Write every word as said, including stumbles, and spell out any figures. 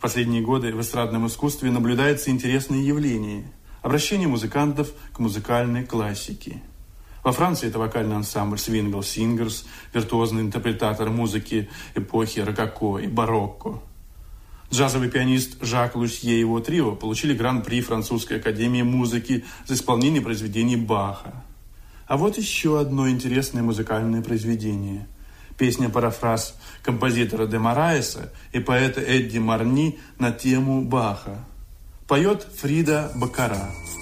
последние годы в эстрадном искусстве наблюдается интересное явление – обращение музыкантов к музыкальной классике. Во Франции это вокальный ансамбль Swingle Singers, виртуозный интерпретатор музыки эпохи рококо и барокко. Джазовый пианист Жак Лусье и его трио получили гран-при Французской академии музыки за исполнение произведений Баха. А вот еще одно интересное музыкальное произведение. Песня-парафраз композитора де Мораеса и поэта Эдди Марни на тему Баха. Поет Фрида Баккара.